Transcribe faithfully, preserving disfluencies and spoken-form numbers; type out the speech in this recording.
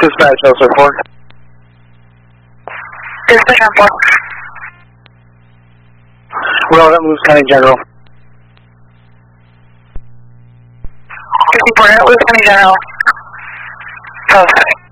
Dispatch, L C four. Dispatch on four. Well, that moves County General. fifty-four, Lewis County General. South.